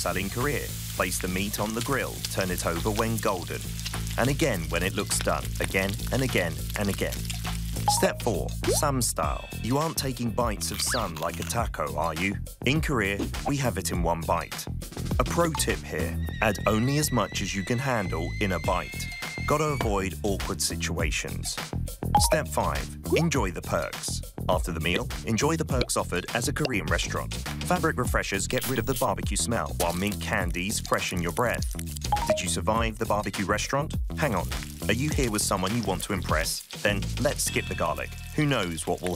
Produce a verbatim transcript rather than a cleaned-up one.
sal in Korea. Place the meat on the grill, turn it over when golden. And again when it looks done, again and again and again. Step four, Sam style. You aren't taking bites of Sam like a taco, are you? In Korea, we have it in one bite. A pro tip here, add only as much as you can handle in a bite. Gotta avoid awkward situations. Step five, enjoy the perks. After the meal, enjoy the perks offered as a Korean restaurant. Fabric refreshers get rid of the barbecue smell, while mint candies freshen your breath. Did you survive the barbecue restaurant? Hang on, are you here with someone you want to impress? Then let's skip the garlic. Who knows what will